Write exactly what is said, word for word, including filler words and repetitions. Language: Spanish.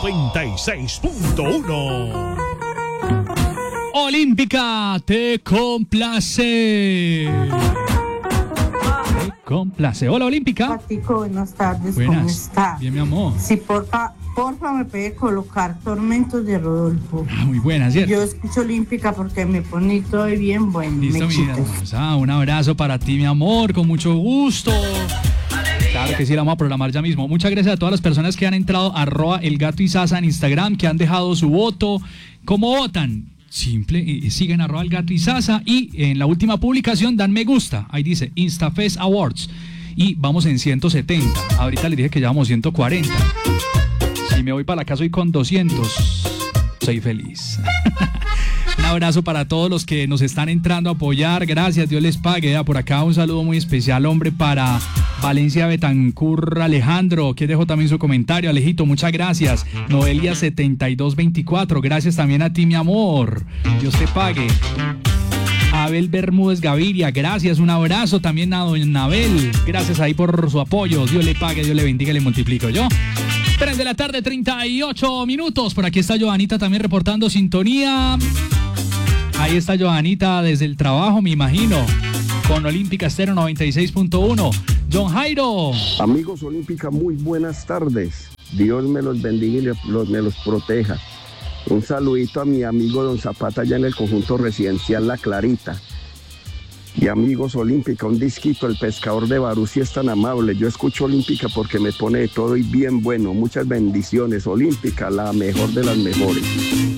noventa y seis punto uno. Olímpica te complace. Te complace. Hola, Olímpica. Patico, buenas tardes. Buenas. ¿Cómo está? Bien, mi amor. Sí, porfa, porfa, me puede colocar Tormentos de Rodolfo. Ah, muy buena, ¿cierto? Yo escucho Olímpica porque me pone todo bien bueno. Listo, mi vida hermosa. Un abrazo para ti, mi amor, con mucho gusto. Claro que sí, la vamos a programar ya mismo. Muchas gracias a todas las personas que han entrado a arroba el gato y Sasa en Instagram, que han dejado su voto. ¿Cómo votan? Simple, eh, siguen arroba el gato y Sasa y en la última publicación dan me gusta. Ahí dice InstaFest Awards. Y vamos en ciento setenta. Ahorita les dije que llevamos ciento cuarenta. Si me voy para la casa hoy con doscientos, soy feliz. Un abrazo para todos los que nos están entrando a apoyar. Gracias, Dios les pague. Ya, por acá un saludo muy especial, hombre, para Valencia Betancur Alejandro, que dejó también su comentario. Alejito, muchas gracias. Noelia setenta y dos veinticuatro, gracias también a ti, mi amor. Dios te pague. Abel Bermúdez Gaviria, gracias, un abrazo también a don Abel. Gracias ahí por su apoyo. Dios le pague, Dios le bendiga y le multiplico yo. tres de la tarde, treinta y ocho minutos. Por aquí está Johanita también reportando sintonía. Ahí está Johanita desde el trabajo, me imagino, con Olímpica Estéreo noventa y seis punto uno. John Jairo. Amigos Olímpica, muy buenas tardes. Dios me los bendiga y los, me los proteja. Un saludito a mi amigo Don Zapata allá en el conjunto residencial La Clarita. Y amigos Olímpica, un disquito, El Pescador de Barú, si es tan amable. Yo escucho Olímpica porque me pone de todo y bien bueno. Muchas bendiciones. Olímpica, la mejor de las mejores.